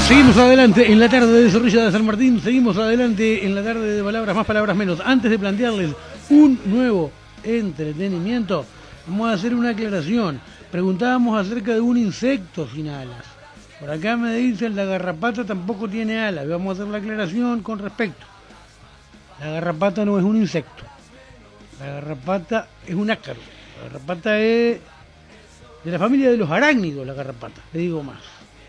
Seguimos adelante en la tarde de Zorrilla de San Martín, seguimos adelante en la tarde de Palabras Más, Palabras Menos. Antes de plantearles un nuevo entretenimiento, vamos a hacer una aclaración. Preguntábamos acerca de un insecto sin alas. Por acá me dicen la garrapata tampoco tiene alas. Vamos a hacer la aclaración con respecto. La garrapata no es un insecto. La garrapata es un ácaro. La garrapata es de la familia de los arácnidos, la garrapata. Le digo más.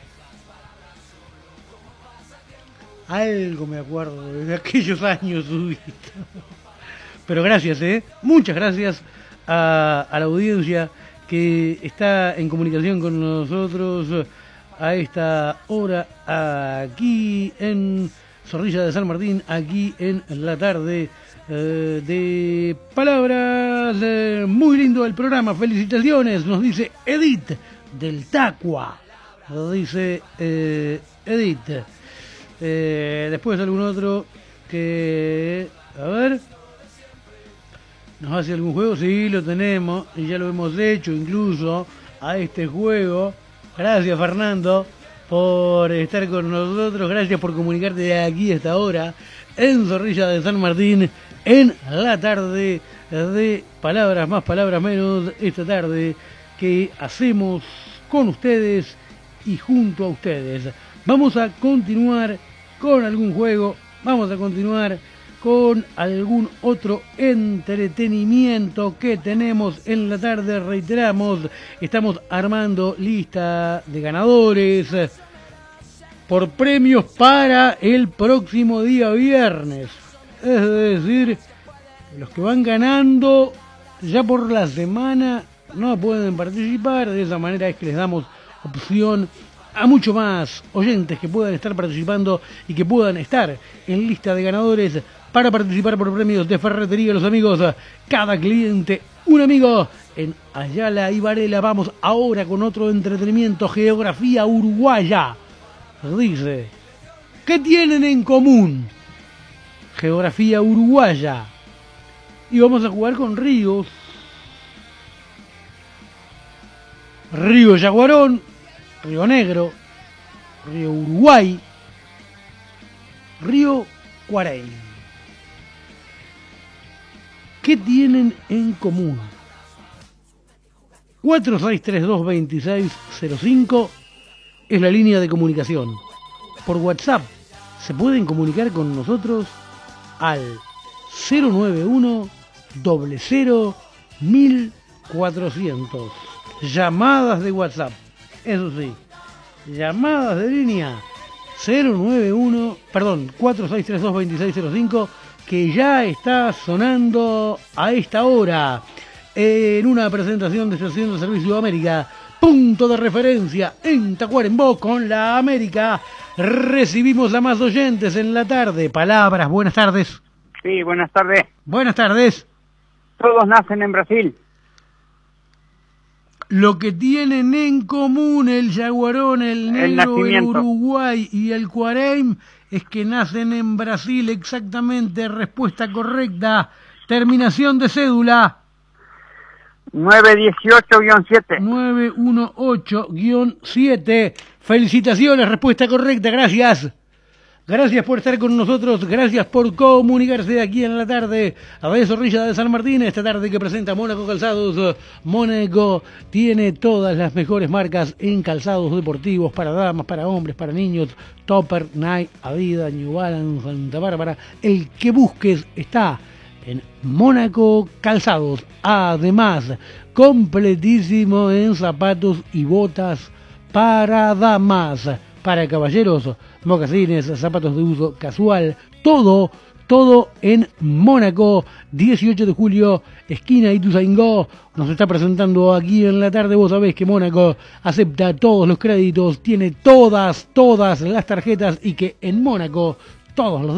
Algo me acuerdo de aquellos años subidos. Pero gracias, muchas gracias a la audiencia que está en comunicación con nosotros a esta hora aquí en Zorrilla de San Martín, aquí en la tarde de Palabras. Muy lindo el programa, felicitaciones, nos dice Edith del Tacua, nos dice Edith. Después algún otro que, a ver, nos hace algún juego, sí, lo tenemos, y ya lo hemos hecho incluso a este juego. Gracias, Fernando, por estar con nosotros, gracias por comunicarte de aquí a esta hora en Zorrilla de San Martín, en la tarde de Palabras Más, Palabras Menos, esta tarde que hacemos con ustedes y junto a ustedes. Vamos a continuar con algún juego, vamos a continuar con algún otro entretenimiento que tenemos en la tarde. Reiteramos, estamos armando lista de ganadores por premios para el próximo día viernes. Es decir, los que van ganando ya por la semana no pueden participar. De esa manera es que les damos opción a mucho más oyentes que puedan estar participando y que puedan estar en lista de ganadores para participar por premios de Ferretería Los Amigos. Cada cliente un amigo en Ayala y Varela. Vamos ahora con otro entretenimiento, geografía uruguaya. Dice, ¿qué tienen en común? Geografía uruguaya. Y vamos a jugar con ríos. Río Yaguarón, Río Negro, Río Uruguay, Río Cuarey. ¿Qué tienen en común? 4632-2605 es la línea de comunicación. Por WhatsApp se pueden comunicar con nosotros al 091-00-1400. Llamadas de WhatsApp. Eso sí, llamadas de línea 4632-2605, que ya está sonando a esta hora en una presentación de Estación de Servicio América, punto de referencia en Tacuarembó con la América. Recibimos a más oyentes en la tarde. Palabras, buenas tardes. Sí, buenas tardes. Buenas tardes. Todos nacen en Brasil. Lo que tienen en común el yaguarón, el negro, el Uruguay y el cuareim es que nacen en Brasil, exactamente. Respuesta correcta. Terminación de cédula 918-7. 918-7. Felicitaciones, respuesta correcta, gracias. Gracias por estar con nosotros, gracias por comunicarse aquí en la tarde a Radio Zorrilla de San Martín, esta tarde que presenta Mónaco Calzados. Mónaco tiene todas las mejores marcas en calzados deportivos para damas, para hombres, para niños. Topper, Nike, Adidas, New Balance, Santa Bárbara. El que busques está en Mónaco Calzados. Además, completísimo en zapatos y botas para damas, para caballeros, mocasines, zapatos de uso casual, todo en Mónaco. 18 de julio, esquina Ituzaingó, nos está presentando aquí en la tarde. Vos sabés que Mónaco acepta todos los créditos, tiene todas las tarjetas y que en Mónaco todos los